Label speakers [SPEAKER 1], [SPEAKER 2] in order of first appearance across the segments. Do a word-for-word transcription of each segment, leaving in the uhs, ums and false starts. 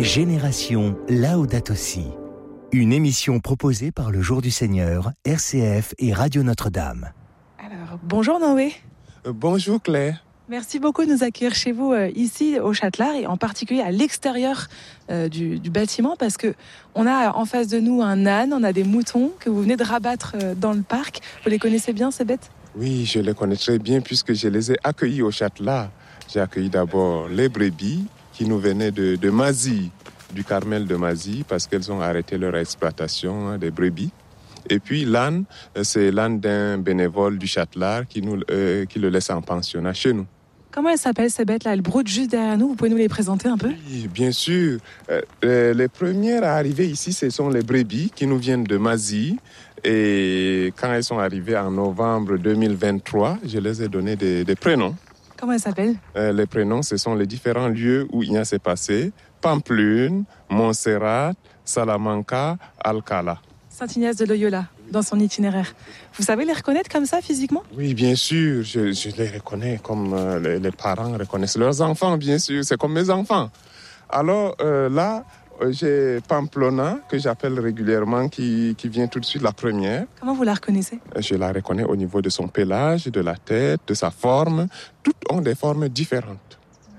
[SPEAKER 1] Génération Laudato Si. Une émission proposée par le Jour du Seigneur, R C F et Radio Notre-Dame.
[SPEAKER 2] Alors, bonjour Noé.
[SPEAKER 3] Euh, bonjour Claire.
[SPEAKER 2] Merci beaucoup de nous accueillir chez vous euh, ici au Châtelard et en particulier à l'extérieur euh, du, du bâtiment parce que on a en face de nous un âne, on a des moutons que vous venez de rabattre euh, dans le parc. Vous les connaissez bien ces bêtes ?
[SPEAKER 3] Oui, je les connais très bien puisque je les ai accueillis au Châtelard. J'ai accueilli d'abord les brebis qui nous venaient de, de Mazie, du Carmel de Mazie, parce qu'elles ont arrêté leur exploitation hein, des brebis. Et puis l'âne, c'est l'âne d'un bénévole du Châtelard qui, nous, euh, qui le laisse en pensionnat chez nous.
[SPEAKER 2] Comment elles s'appellent ces bêtes-là ? Elles broutent juste derrière nous, vous pouvez nous les présenter un peu ?
[SPEAKER 3] Oui, bien sûr. Euh, les premières à arriver ici, ce sont les brebis qui nous viennent de Mazie. Et quand elles sont arrivées en novembre deux mille vingt-trois, je les ai donné des, des prénoms.
[SPEAKER 2] Comment elles s'appellent ?
[SPEAKER 3] euh, Les prénoms, ce sont les différents lieux où il y a s'est passé. Pampelune, Montserrat, Salamanca, Alcala.
[SPEAKER 2] Saint-Ignace de Loyola, dans son itinéraire. Vous savez les reconnaître comme ça, physiquement ?
[SPEAKER 3] Oui, bien sûr, je, je les reconnais comme euh, les, les parents reconnaissent leurs enfants, bien sûr, c'est comme mes enfants. Alors euh, là, j'ai Pamplona, que j'appelle régulièrement, qui, qui vient tout de suite la première.
[SPEAKER 2] Comment vous la reconnaissez ?
[SPEAKER 3] Je la reconnais au niveau de son pelage, de la tête, de sa forme. Toutes ont des formes différentes.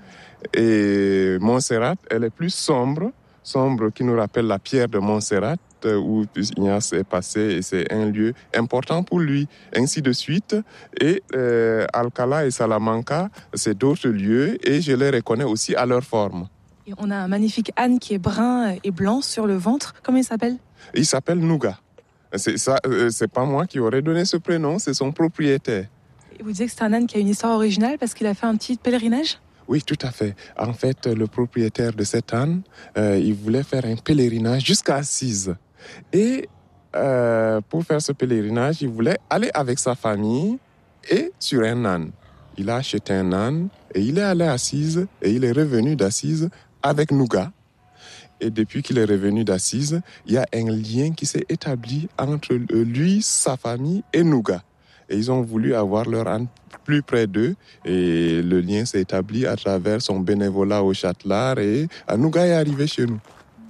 [SPEAKER 3] Et Montserrat, elle est plus sombre, sombre qui nous rappelle la pierre de Montserrat, où Ignace est passé et c'est un lieu important pour lui, ainsi de suite. Et euh, Alcala et Salamanca, c'est d'autres lieux et je les reconnais aussi à leur forme.
[SPEAKER 2] Et on a un magnifique âne qui est brun et blanc sur le ventre. Comment il s'appelle ?
[SPEAKER 3] Il s'appelle Nougat. C'est, ça, c'est pas moi qui aurais donné ce prénom, c'est son propriétaire.
[SPEAKER 2] Et vous disiez que c'est un âne qui a une histoire originale parce qu'il a fait un petit pèlerinage ?
[SPEAKER 3] Oui, tout à fait. En fait, le propriétaire de cet âne, euh, il voulait faire un pèlerinage jusqu'à Assise. Et euh, pour faire ce pèlerinage, il voulait aller avec sa famille et sur un âne. Il a acheté un âne et il est allé à Assise et il est revenu d'Assise avec Nougat. Et depuis qu'il est revenu d'Assise, il y a un lien qui s'est établi entre lui, sa famille et Nougat. Et ils ont voulu avoir leur âne plus près d'eux. Et le lien s'est établi à travers son bénévolat au Châtelard. Et Nougat est arrivé chez nous.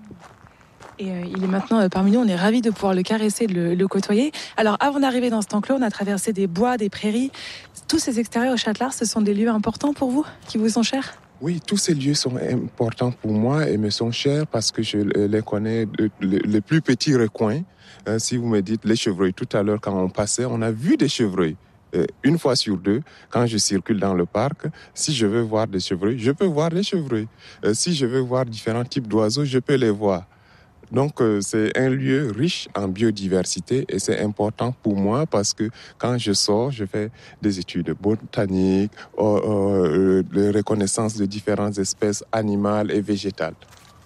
[SPEAKER 2] Et euh, il est maintenant euh, parmi nous, on est ravis de pouvoir le caresser, de le, le côtoyer. Alors avant d'arriver dans cet enclos, on a traversé des bois, des prairies. Tous ces extérieurs au Châtelard, ce sont des lieux importants pour vous, qui vous sont chers ?
[SPEAKER 3] Oui, tous ces lieux sont importants pour moi et me sont chers parce que je les connais, les plus petits recoins. Euh, si vous me dites les chevreuils, tout à l'heure quand on passait, on a vu des chevreuils. Euh, une fois sur deux, quand je circule dans le parc, si je veux voir des chevreuils, je peux voir les chevreuils. Euh, si je veux voir différents types d'oiseaux, je peux les voir. Donc, euh, c'est un lieu riche en biodiversité et c'est important pour moi parce que quand je sors, je fais des études botaniques, euh, euh, de reconnaissance de différentes espèces animales et végétales.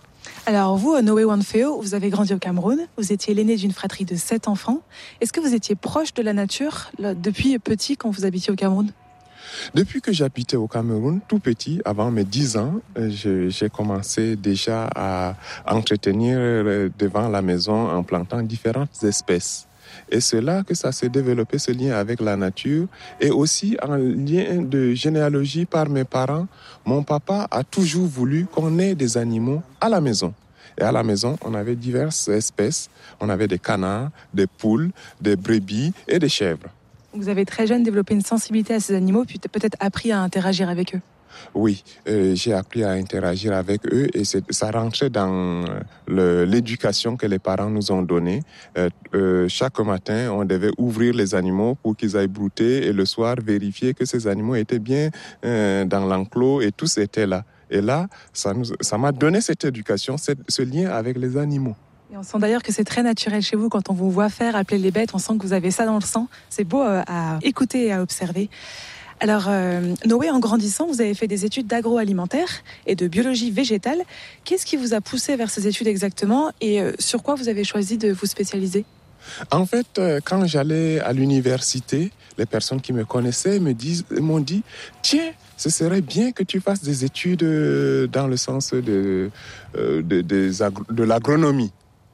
[SPEAKER 2] Alors vous, Noé Wanfeo, vous avez grandi au Cameroun, vous étiez l'aîné d'une fratrie de sept enfants. Est-ce que vous étiez proche de la nature là, depuis petit quand vous habitiez au Cameroun ?
[SPEAKER 3] Depuis que j'habitais au Cameroun, tout petit, avant mes dix ans, je, j'ai commencé déjà à entretenir devant la maison en plantant différentes espèces. Et c'est là que ça s'est développé, ce lien avec la nature, et aussi en lien de généalogie par mes parents. Mon papa a toujours voulu qu'on ait des animaux à la maison. Et à la maison, on avait diverses espèces. On avait des canards, des poules, des brebis et des chèvres.
[SPEAKER 2] Vous avez très jeune développé une sensibilité à ces animaux, puis peut-être appris à interagir avec eux.
[SPEAKER 3] Oui, euh, j'ai appris à interagir avec eux et c'est, ça rentrait dans le, l'éducation que les parents nous ont donnée. Euh, euh, chaque matin, on devait ouvrir les animaux pour qu'ils aillent brouter et le soir, vérifier que ces animaux étaient bien euh, dans l'enclos et tous étaient là. Et là, ça, nous, ça m'a donné cette éducation, cette, ce lien avec les animaux.
[SPEAKER 2] Et on sent d'ailleurs que c'est très naturel chez vous quand on vous voit faire, appeler les bêtes, on sent que vous avez ça dans le sang. C'est beau euh, à écouter et à observer. Alors, euh, Noé, en grandissant, vous avez fait des études d'agroalimentaire et de biologie végétale. Qu'est-ce qui vous a poussé vers ces études exactement et euh, sur quoi vous avez choisi de vous spécialiser ?
[SPEAKER 3] En fait, euh, quand j'allais à l'université, les personnes qui me connaissaient me disent, m'ont dit « Tiens, ce serait bien que tu fasses des études dans le sens de, de, de, de, de l'agronomie. »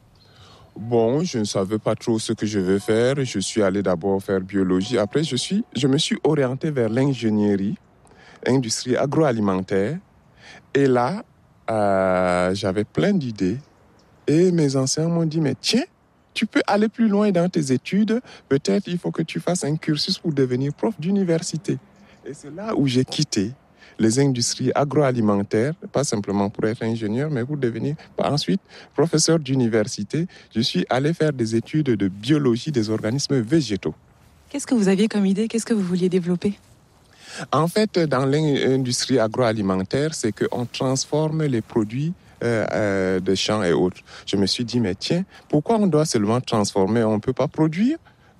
[SPEAKER 3] Bon, je ne savais pas trop ce que je veux faire. Je suis allé d'abord faire biologie. Après, je, suis, je me suis orienté vers l'ingénierie, industrie agroalimentaire. Et là, euh, j'avais plein d'idées et mes enseignants m'ont dit, mais tiens, tu peux aller plus loin dans tes études, peut-être il faut que tu fasses un cursus pour devenir prof d'université. Et c'est là où j'ai quitté les industries agroalimentaires, pas simplement pour être ingénieur, mais pour devenir ensuite professeur d'université. Je suis allé faire des études de biologie des organismes végétaux.
[SPEAKER 2] Qu'est-ce que vous aviez comme idée? Qu'est-ce que vous vouliez développer?
[SPEAKER 3] En fait, dans l'industrie agroalimentaire, c'est qu'on transforme les produits euh, euh, de champs et autres. Je me suis dit, mais tiens, pourquoi on doit seulement transformer, on ne peut pas produire?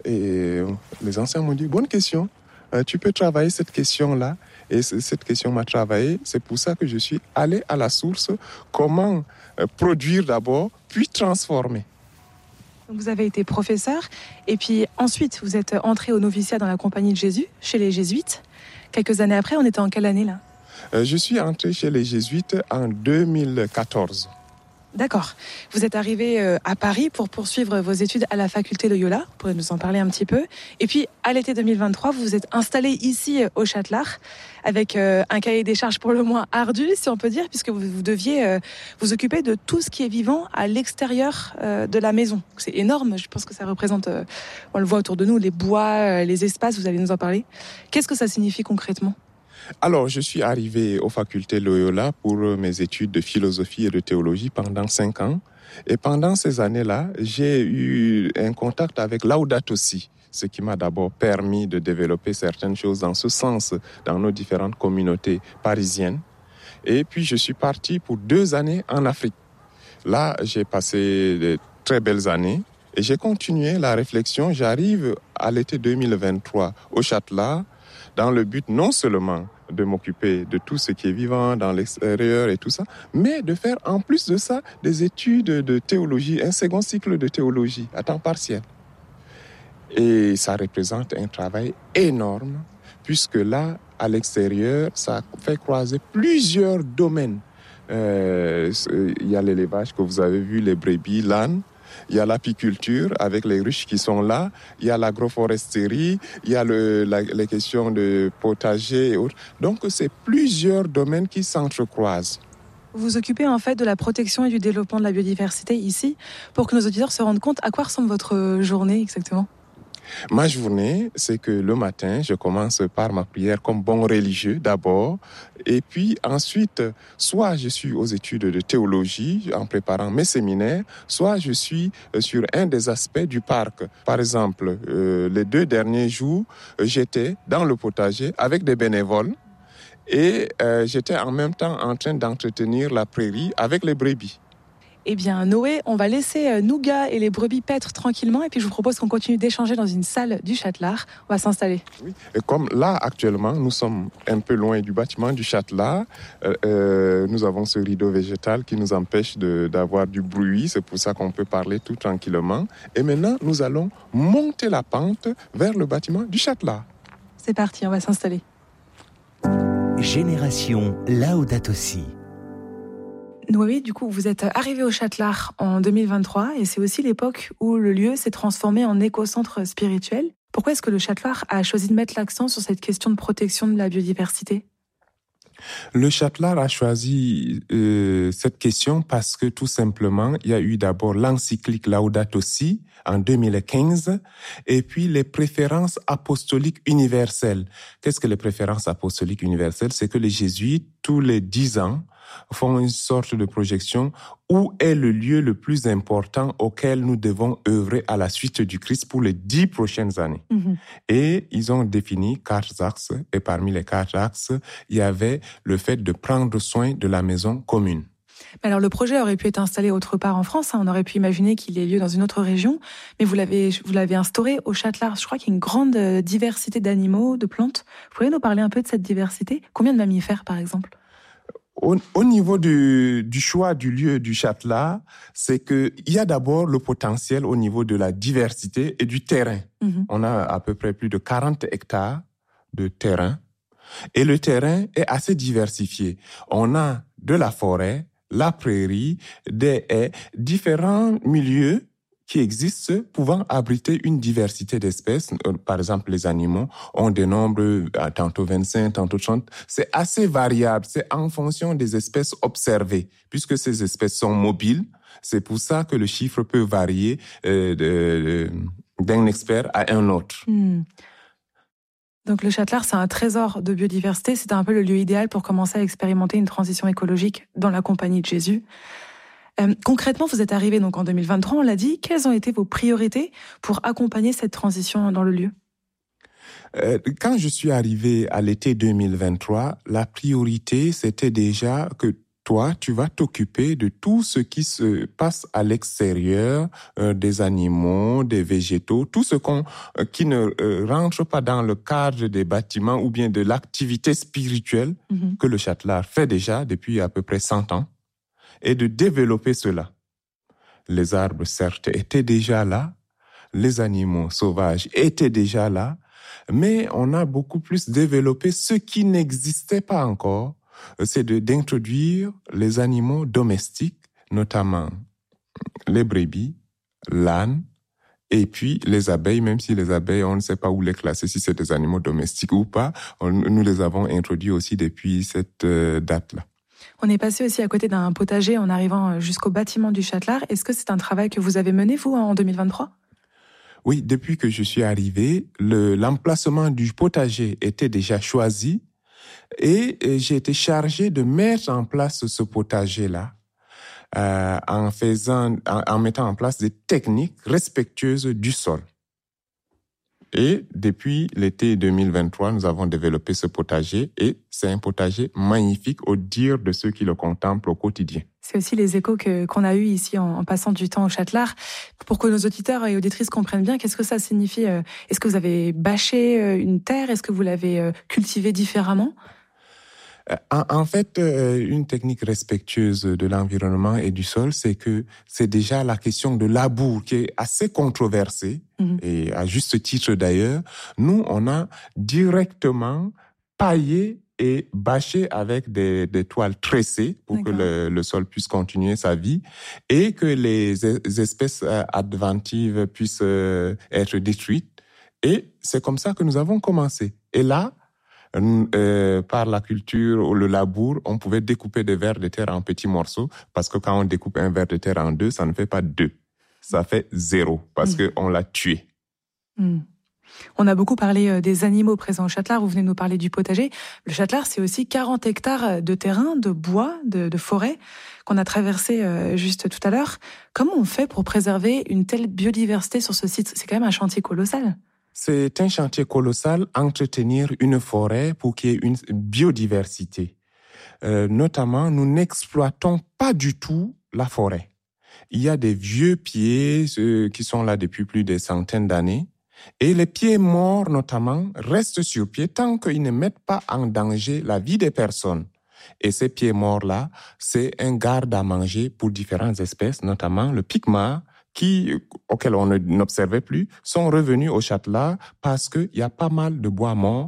[SPEAKER 3] Et les enseignants m'ont dit, bonne question, euh, tu peux travailler cette question-là. Et cette question m'a travaillé. C'est pour ça que je suis allé à la source. Comment produire d'abord, puis transformer.
[SPEAKER 2] Donc vous avez été professeur. Et puis ensuite, vous êtes entré au noviciat dans la Compagnie de Jésus, chez les Jésuites. Quelques années après, on était en quelle année là?
[SPEAKER 3] euh, Je suis entré chez les Jésuites en deux mille quatorze.
[SPEAKER 2] D'accord. Vous êtes arrivé à Paris pour poursuivre vos études à la faculté Loyola. Vous pourrez nous en parler un petit peu. Et puis, à l'été deux mille vingt-trois, vous vous êtes installé ici au Châtelard avec un cahier des charges pour le moins ardu, si on peut dire, puisque vous deviez vous occuper de tout ce qui est vivant à l'extérieur de la maison. C'est énorme. Je pense que ça représente, on le voit autour de nous, les bois, les espaces. Vous allez nous en parler. Qu'est-ce que ça signifie concrètement ?
[SPEAKER 3] Alors, je suis arrivé aux facultés Loyola pour mes études de philosophie et de théologie pendant cinq ans. Et pendant ces années-là, j'ai eu un contact avec Laudato Si, ce qui m'a d'abord permis de développer certaines choses dans ce sens dans nos différentes communautés parisiennes. Et puis, je suis parti pour deux années en Afrique. Là, j'ai passé de très belles années et j'ai continué la réflexion. J'arrive à l'été deux mille vingt-trois au Châtelard dans le but non seulement de m'occuper de tout ce qui est vivant dans l'extérieur et tout ça, mais de faire en plus de ça des études de théologie, un second cycle de théologie à temps partiel. Et ça représente un travail énorme, puisque là, à l'extérieur, ça fait croiser plusieurs domaines. Euh, il y a l'élevage que vous avez vu, les brebis, l'âne. Il y a l'apiculture avec les ruches qui sont là, il y a l'agroforesterie, il y a le, la, les questions de potager et autres. Donc, c'est plusieurs domaines qui s'entrecroisent.
[SPEAKER 2] Vous vous occupez en fait de la protection et du développement de la biodiversité ici, pour que nos auditeurs se rendent compte à quoi ressemble votre journée exactement.
[SPEAKER 3] Ma journée, c'est que le matin, je commence par ma prière comme bon religieux d'abord. Et puis ensuite, soit je suis aux études de théologie en préparant mes séminaires, soit je suis sur un des aspects du parc. Par exemple, euh, les deux derniers jours, j'étais dans le potager avec des bénévoles et euh, j'étais en même temps en train d'entretenir la prairie avec les brebis.
[SPEAKER 2] Eh bien, Noé, on va laisser Nougat et les brebis paître tranquillement et puis je vous propose qu'on continue d'échanger dans une salle du Châtelard. On va s'installer.
[SPEAKER 3] Oui. Et comme là, actuellement, nous sommes un peu loin du bâtiment du Châtelard, euh, euh, nous avons ce rideau végétal qui nous empêche de, d'avoir du bruit. C'est pour ça qu'on peut parler tout tranquillement. Et maintenant, nous allons monter la pente vers le bâtiment du Châtelard.
[SPEAKER 2] C'est parti, on va s'installer.
[SPEAKER 1] Génération Laudato Si.
[SPEAKER 2] Noé, du coup, vous êtes arrivé au Châtelard en deux mille vingt-trois et c'est aussi l'époque où le lieu s'est transformé en éco-centre spirituel. Pourquoi est-ce que le Châtelard a choisi de mettre l'accent sur cette question de protection de la biodiversité ?
[SPEAKER 3] Le Châtelard a choisi euh, cette question parce que tout simplement, il y a eu d'abord l'encyclique Laudato Si en deux mille quinze et puis les préférences apostoliques universelles. Qu'est-ce que les préférences apostoliques universelles ? C'est que les jésuites, tous les dix ans, font une sorte de projection où est le lieu le plus important auquel nous devons œuvrer à la suite du Christ pour les dix prochaines années. Mmh. Et ils ont défini quatre axes et parmi les quatre axes, il y avait le fait de prendre soin de la maison commune.
[SPEAKER 2] Alors le projet aurait pu être installé autre part en France, hein. On aurait pu imaginer qu'il ait lieu dans une autre région, mais vous l'avez, vous l'avez instauré au Châtelard. Je crois qu'il y a une grande diversité d'animaux, de plantes. Vous pouvez nous parler un peu de cette diversité ? Combien de mammifères par exemple ?
[SPEAKER 3] Au, au niveau du, du choix du lieu du Châtelard, c'est que il y a d'abord le potentiel au niveau de la diversité et du terrain. Mmh. On a à peu près plus de quarante hectares de terrain et le terrain est assez diversifié. On a de la forêt, la prairie, des haies, différents milieux qui existent pouvant abriter une diversité d'espèces. Par exemple, les animaux ont des nombres, tantôt vingt-cinq, tantôt trente. C'est assez variable. C'est en fonction des espèces observées. Puisque ces espèces sont mobiles, c'est pour ça que le chiffre peut varier euh, de, de, d'un expert à un autre.
[SPEAKER 2] Mmh. Donc le Châtelard, c'est un trésor de biodiversité. C'était un peu le lieu idéal pour commencer à expérimenter une transition écologique dans la compagnie de Jésus. Euh, concrètement, vous êtes arrivé donc en deux mille vingt-trois, on l'a dit. Quelles ont été vos priorités pour accompagner cette transition dans le lieu ?
[SPEAKER 3] euh, Quand je suis arrivé à l'été deux mille vingt-trois, la priorité, c'était déjà que toi, tu vas t'occuper de tout ce qui se passe à l'extérieur, euh, des animaux, des végétaux, tout ce qu'on, euh, qui ne euh, rentre pas dans le cadre des bâtiments ou bien de l'activité spirituelle mmh. que le Châtelard fait déjà depuis à peu près cent ans. Et de développer cela. Les arbres, certes, étaient déjà là, les animaux sauvages étaient déjà là, mais on a beaucoup plus développé ce qui n'existait pas encore, c'est de, d'introduire les animaux domestiques, notamment les brebis, l'âne, et puis les abeilles, même si les abeilles, on ne sait pas où les classer, si c'est des animaux domestiques ou pas, on, nous les avons introduits aussi depuis cette euh, date-là.
[SPEAKER 2] On est passé aussi à côté d'un potager en arrivant jusqu'au bâtiment du Châtelard. Est-ce que c'est un travail que vous avez mené, vous, en deux mille vingt-trois ?
[SPEAKER 3] Oui, depuis que je suis arrivé, le, l'emplacement du potager était déjà choisi et, et j'ai été chargé de mettre en place ce potager-là euh, en faisant, en, en mettant en place des techniques respectueuses du sol. Et depuis l'été deux mille vingt-trois, nous avons développé ce potager et c'est un potager magnifique au dire de ceux qui le contemplent au quotidien.
[SPEAKER 2] C'est aussi les échos que, qu'on a eus ici en, en passant du temps au Châtelard. Pour que nos auditeurs et auditrices comprennent bien, qu'est-ce que ça signifie ? Est-ce que vous avez bâché une terre ? Est-ce que vous l'avez cultivée différemment ?
[SPEAKER 3] En, en fait, une technique respectueuse de l'environnement et du sol, c'est que c'est déjà la question de labour qui est assez controversée, mmh. et à juste titre d'ailleurs. Nous, on a directement paillé et bâché avec des, des toiles tressées pour D'accord. que le, le sol puisse continuer sa vie et que les espèces adventives puissent être détruites. Et c'est comme ça que nous avons commencé. Et là, Euh, par la culture ou le labour, on pouvait découper des vers de terre en petits morceaux parce que quand on découpe un ver de terre en deux, ça ne fait pas deux. Ça fait zéro parce mmh. qu'on l'a tué.
[SPEAKER 2] Mmh. On a beaucoup parlé des animaux présents au Châtelard. Vous venez nous parler du potager. Le Châtelard, c'est aussi quarante hectares de terrain, de bois, de, de forêt qu'on a traversé juste tout à l'heure. Comment on fait pour préserver une telle biodiversité sur ce site ? C'est quand même un chantier colossal.
[SPEAKER 3] C'est un chantier colossal, entretenir une forêt pour qu'il y ait une biodiversité. Euh, notamment, nous n'exploitons pas du tout la forêt. Il y a des vieux pieds euh, qui sont là depuis plus de centaines d'années. Et les pieds morts, notamment, restent sur pied tant qu'ils ne mettent pas en danger la vie des personnes. Et ces pieds morts-là, c'est un garde à manger pour différentes espèces, notamment le picma, qui, auxquels on n'observait plus, sont revenus au Châtelard parce qu'il y a pas mal de bois morts.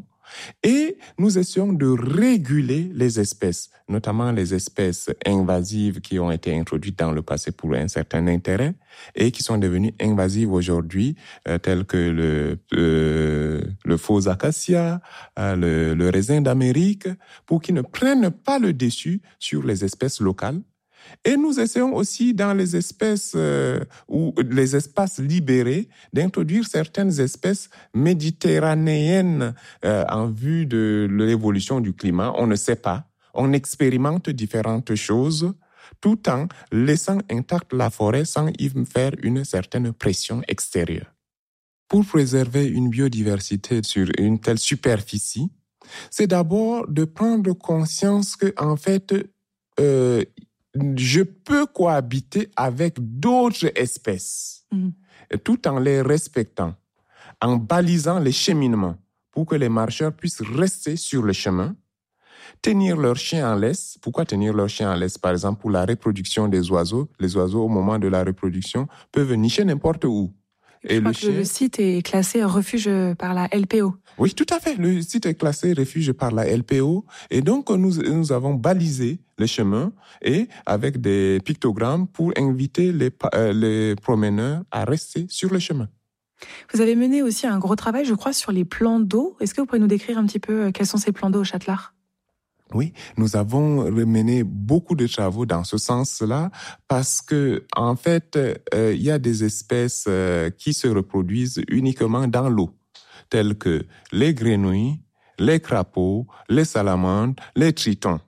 [SPEAKER 3] Et nous essayons de réguler les espèces, notamment les espèces invasives qui ont été introduites dans le passé pour un certain intérêt et qui sont devenues invasives aujourd'hui, euh, telles que le, euh, le faux acacia, euh, le, le raisin d'Amérique, pour qu'ils ne prennent pas le dessus sur les espèces locales. Et nous essayons aussi dans les espèces euh, ou les espaces libérés d'introduire certaines espèces méditerranéennes euh, en vue de l'évolution du climat. On ne sait pas. On expérimente différentes choses tout en laissant intacte la forêt sans y faire une certaine pression extérieure. Pour préserver une biodiversité sur une telle superficie, c'est d'abord de prendre conscience que en fait euh, je peux cohabiter avec d'autres espèces, mmh. tout en les respectant, en balisant les cheminements pour que les marcheurs puissent rester sur le chemin, tenir leurs chiens en laisse. Pourquoi tenir leurs chiens en laisse? Par exemple, pour la reproduction des oiseaux. Les oiseaux, au moment de la reproduction, peuvent nicher n'importe où.
[SPEAKER 2] Et Je le, crois chien... que le site est classé refuge par la L P O.
[SPEAKER 3] Oui, tout à fait. Le site est classé refuge par la L P O. Et donc, nous, nous avons balisé le chemin et avec des pictogrammes pour inviter les, euh, les promeneurs à rester sur le chemin.
[SPEAKER 2] Vous avez mené aussi un gros travail, je crois, sur les plans d'eau. Est-ce que vous pouvez nous décrire un petit peu quels sont ces plans d'eau au Châtelard ?
[SPEAKER 3] Oui, nous avons mené beaucoup de travaux dans ce sens-là parce que, en fait, euh, il y a des espèces euh, qui se reproduisent uniquement dans l'eau, telles que les grenouilles, les crapauds, les salamandres, les tritons.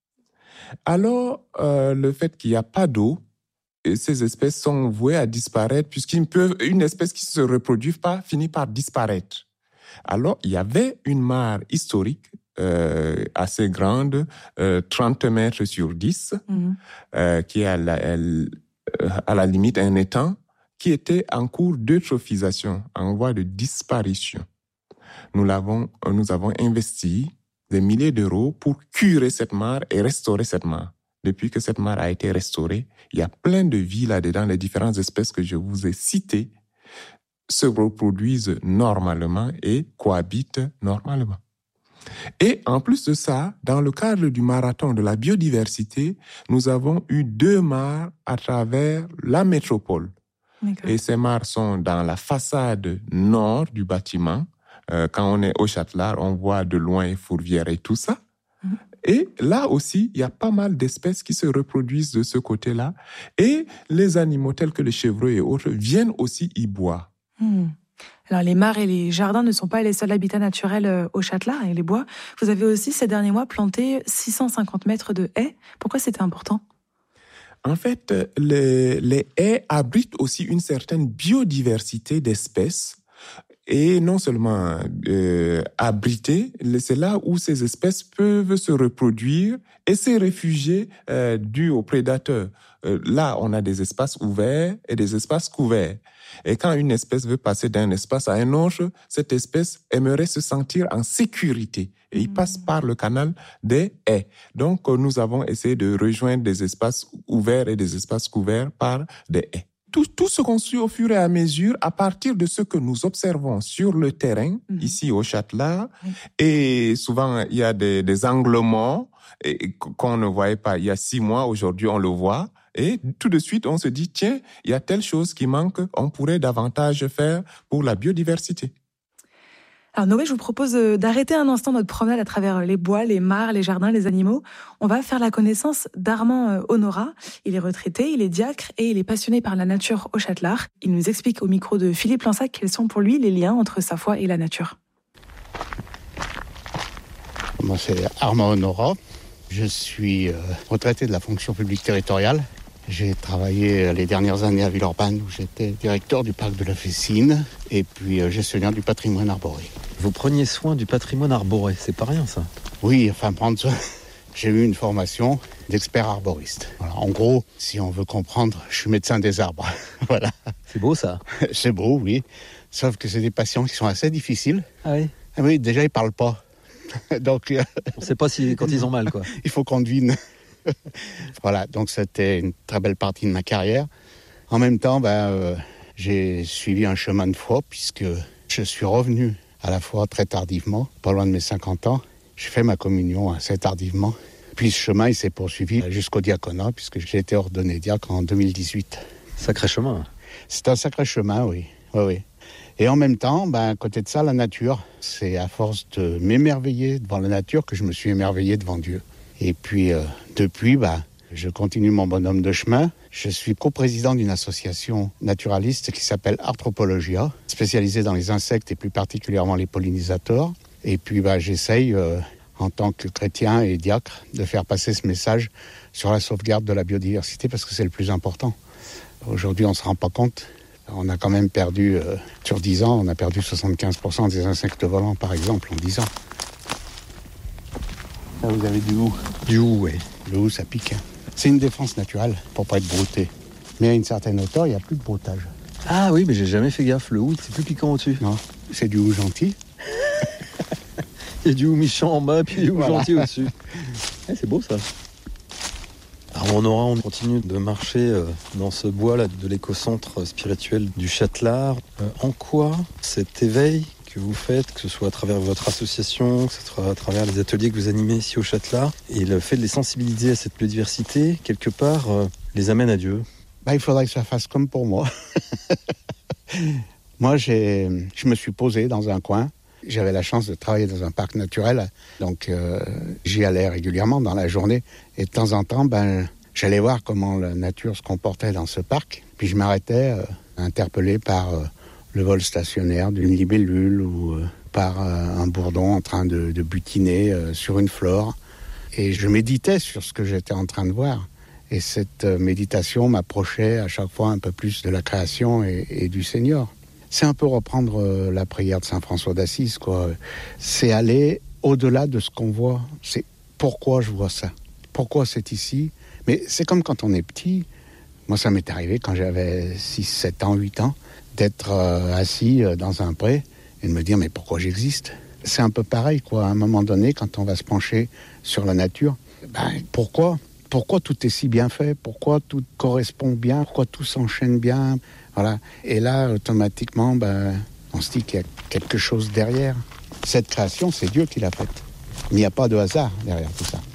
[SPEAKER 3] Alors, euh, le fait qu'il n'y a pas d'eau, ces espèces sont vouées à disparaître puisqu'une une espèce qui ne se reproduit pas finit par disparaître. Alors, il y avait une mare historique Euh, assez grande, euh, trente mètres sur dix, mmh. euh, qui est à la, elle, à la limite un étang, qui était en cours d'eutrophisation, en voie de disparition. Nous l'avons, nous avons investi des milliers d'euros pour curer cette mare et restaurer cette mare. Depuis que cette mare a été restaurée, il y a plein de vies là-dedans, les différentes espèces que je vous ai citées se reproduisent normalement et cohabitent normalement. Et en plus de ça, dans le cadre du marathon de la biodiversité, nous avons eu deux mares à travers la métropole. D'accord. Et ces mares sont dans la façade nord du bâtiment. Euh, quand on est au Châtelard, on voit de loin Fourvière et tout ça. Mmh. Et là aussi, il y a pas mal d'espèces qui se reproduisent de ce côté-là. Et les animaux tels que les chevreuils et autres viennent aussi y boire.
[SPEAKER 2] Mmh. Alors, les mares et les jardins ne sont pas les seuls habitats naturels au Châtelard et les bois. Vous avez aussi, ces derniers mois, planté six cent cinquante mètres de haies. Pourquoi c'était important ?
[SPEAKER 3] En fait, les, les haies abritent aussi une certaine biodiversité d'espèces. Et non seulement euh, abriter, c'est là où ces espèces peuvent se reproduire et se réfugier euh, dû aux prédateurs. Euh, là, on a des espaces ouverts et des espaces couverts. Et quand une espèce veut passer d'un espace à un autre, cette espèce aimerait se sentir en sécurité. Et il passe par le canal des haies. Donc, nous avons essayé de rejoindre des espaces ouverts et des espaces couverts par des haies. Tout, tout se construit au fur et à mesure à partir de ce que nous observons sur le terrain, mmh. ici au Châtelard. Mmh. Et souvent, il y a des, des angles morts et, qu'on ne voyait pas il y a six mois. Aujourd'hui, on le voit. Et tout de suite, on se dit, tiens, il y a telle chose qui manque, on pourrait davantage faire pour la biodiversité.
[SPEAKER 2] Alors Noé, je vous propose d'arrêter un instant notre promenade à travers les bois, les mares, les jardins, les animaux. On va faire la connaissance d'Armand Honora. Il est retraité, il est diacre et il est passionné par la nature au Châtelard. Il nous explique au micro de Philippe Lansac quels sont pour lui les liens entre sa foi et la nature.
[SPEAKER 4] Moi, c'est Armand Honora. Je suis retraité de la fonction publique territoriale. J'ai travaillé les dernières années à Villeurbanne où j'étais directeur du parc de la Fessine et puis gestionnaire du patrimoine arboré.
[SPEAKER 5] Vous preniez soin du patrimoine arboré, c'est pas rien ça ?
[SPEAKER 4] Oui, enfin prendre soin. J'ai eu une formation d'expert arboriste. Voilà, en gros, si on veut comprendre, je suis médecin des arbres. Voilà.
[SPEAKER 5] C'est beau ça ?
[SPEAKER 4] C'est beau, oui. Sauf que c'est des patients qui sont assez difficiles.
[SPEAKER 5] Ah oui ?
[SPEAKER 4] Ah oui, déjà ils parlent pas. Donc,
[SPEAKER 5] on sait pas si quand ils ont mal, quoi.
[SPEAKER 4] Il faut qu'on devine. Voilà, donc c'était une très belle partie de ma carrière. En même temps, ben, euh, j'ai suivi un chemin de foi puisque je suis revenu à la foi très tardivement, pas loin de mes cinquante ans. J'ai fait ma communion assez tardivement. Puis ce chemin, il s'est poursuivi jusqu'au diaconat puisque j'ai été ordonné diacre en deux mille dix-huit.
[SPEAKER 5] Sacré chemin.
[SPEAKER 4] C'est un sacré chemin, oui. oui, oui. Et en même temps, ben, à côté de ça, la nature, c'est à force de m'émerveiller devant la nature que je me suis émerveillé devant Dieu. Et puis, euh, depuis, bah, je continue mon bonhomme de chemin. Je suis coprésident d'une association naturaliste qui s'appelle Arthropologia, spécialisée dans les insectes et plus particulièrement les pollinisateurs. Et puis, bah, j'essaye, euh, en tant que chrétien et diacre, de faire passer ce message sur la sauvegarde de la biodiversité parce que c'est le plus important. Aujourd'hui, on ne se rend pas compte. On a quand même perdu, euh, sur dix ans, on a perdu soixante-quinze pour cent des insectes volants, par exemple, en dix ans. Là, vous avez du hou.
[SPEAKER 5] Du hou, oui.
[SPEAKER 4] Le hou, ça pique. Hein. C'est une défense naturelle pour pas être brouté. Mais à une certaine hauteur, il n'y a plus de broutage.
[SPEAKER 5] Ah oui, mais j'ai jamais fait gaffe. Le hou, c'est plus piquant au-dessus.
[SPEAKER 4] Non, c'est du hou gentil.
[SPEAKER 5] Il y a du hou méchant en bas, puis du hou voilà. gentil au-dessus. Eh, c'est beau, ça.
[SPEAKER 4] Alors
[SPEAKER 5] On aura, on continue de marcher dans ce bois là de l'écocentre spirituel du Châtelard. En quoi cet éveil que vous faites, que ce soit à travers votre association, que ce soit à travers les ateliers que vous animez ici au Châtelard, et le fait de les sensibiliser à cette biodiversité, quelque part, les amène à Dieu?
[SPEAKER 4] Bah, il faudrait que ça fasse comme pour moi. Moi, j'ai, je me suis posé dans un coin. J'avais la chance de travailler dans un parc naturel, donc euh, j'y allais régulièrement dans la journée. Et de temps en temps, ben, j'allais voir comment la nature se comportait dans ce parc. Puis je m'arrêtais, euh, interpellé par euh, le vol stationnaire d'une libellule ou euh, par euh, un bourdon en train de, de butiner euh, sur une flore. Et je méditais sur ce que j'étais en train de voir. Et cette euh, méditation m'approchait à chaque fois un peu plus de la création et, et du Seigneur. C'est un peu reprendre euh, la prière de Saint François d'Assise, quoi. C'est aller au-delà de ce qu'on voit. C'est pourquoi je vois ça. Pourquoi c'est ici. Mais c'est comme quand on est petit. Moi, ça m'est arrivé quand j'avais six, sept ans, huit ans, d'être euh, assis euh, dans un pré et de me dire, mais pourquoi j'existe? C'est un peu pareil, quoi. À un moment donné, quand on va se pencher sur la nature, ben, pourquoi Pourquoi tout est si bien fait? Pourquoi tout correspond bien? Pourquoi tout s'enchaîne bien? Voilà. Et là, automatiquement, ben, on se dit qu'il y a quelque chose derrière. Cette création, c'est Dieu qui l'a faite. Il n'y a pas de hasard derrière tout ça.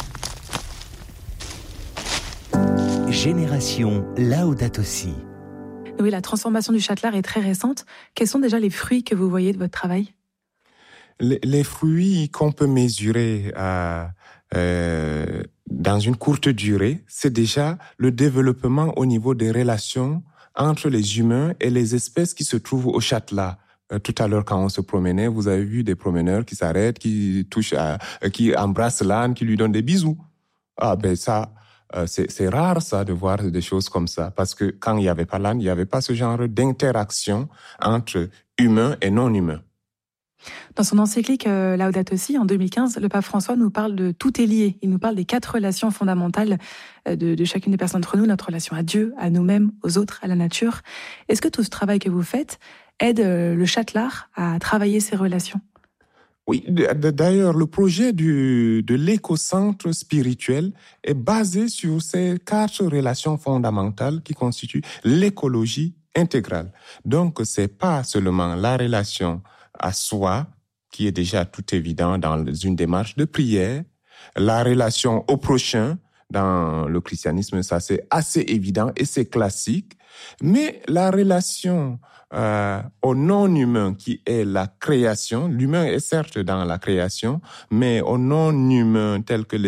[SPEAKER 1] Génération Laudato Si.
[SPEAKER 2] Oui, la transformation du Châtelard est très récente. Quels sont déjà les fruits que vous voyez de votre travail?
[SPEAKER 3] Les, les fruits qu'on peut mesurer à, euh, dans une courte durée, c'est déjà le développement au niveau des relations entre les humains et les espèces qui se trouvent au Châtelard. Euh, tout à l'heure, quand on se promenait, vous avez vu des promeneurs qui s'arrêtent, qui touchent, à, euh, qui embrassent l'âne, qui lui donnent des bisous. Ah ben ça, euh, c'est, c'est rare ça de voir des choses comme ça, parce que quand il n'y avait pas l'âne, il n'y avait pas ce genre d'interaction entre humains et non-humains.
[SPEAKER 2] Dans son encyclique euh, Laudato Si, en deux mille quinze, le pape François nous parle de tout est lié. Il nous parle des quatre relations fondamentales euh, de, de chacune des personnes d'entre nous, notre relation à Dieu, à nous-mêmes, aux autres, à la nature. Est-ce que tout ce travail que vous faites aide euh, le Châtelard à travailler ces relations?
[SPEAKER 3] Oui, d'ailleurs, le projet du, de l'écocentre spirituel est basé sur ces quatre relations fondamentales qui constituent l'écologie intégrale. Donc, c'est pas seulement la relation à soi, qui est déjà tout évident dans une démarche de prière, la relation au prochain, dans le christianisme, ça c'est assez évident et c'est classique, mais la relation euh, au non-humain qui est la création, l'humain est certes dans la création, mais au non-humain tel que les